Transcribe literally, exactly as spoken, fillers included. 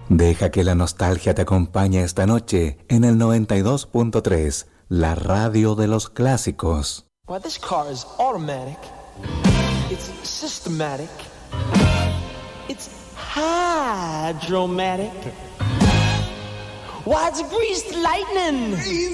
Deja que la nostalgia te acompañe esta noche en el noventa y dos punto tres, la radio de los clásicos. Well, this car is automatic. It's systematic. It's hydromatic. Why, it's greased lightning.